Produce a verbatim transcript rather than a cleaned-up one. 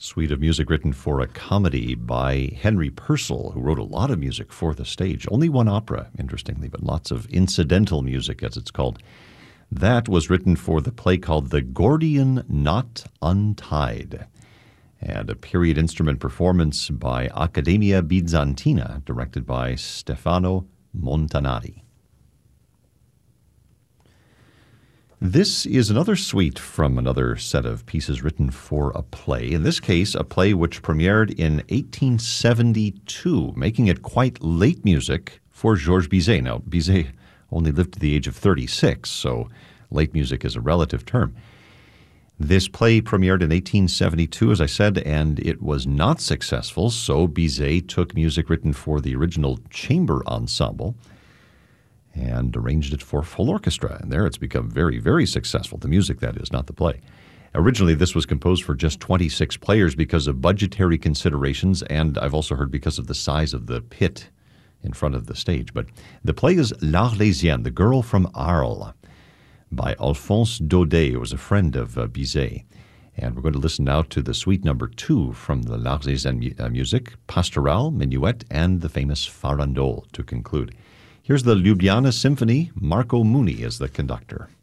Suite of music written for a comedy by Henry Purcell, who wrote a lot of music for the stage. Only one opera, interestingly, but lots of incidental music, as it's called. That was written for the play called The Gordian Knot Untied, and a period instrument performance by Accademia Bizantina, directed by Stefano Montanari. This is another suite from another set of pieces written for a play. In this case, a play which premiered in eighteen seventy-two, making it quite late music for Georges Bizet. Now, Bizet only lived to the age of thirty-six, so late music is a relative term. This play premiered in eighteen seventy-two, as I said, and it was not successful, so Bizet took music written for the original chamber ensemble and arranged it for full orchestra. And there it's become very, very successful. The music, that is, not the play. Originally, this was composed for just twenty-six players because of budgetary considerations, and I've also heard because of the size of the pit in front of the stage. But the play is L'Arlésienne, The Girl from Arles, by Alphonse Daudet, who was a friend of uh, Bizet. And we're going to listen now to the suite number two from the L'Arlésienne mu- uh, music, Pastoral, Minuet, and the famous Farandole to conclude. Here's the Ljubljana Symphony. Marco Muni is the conductor.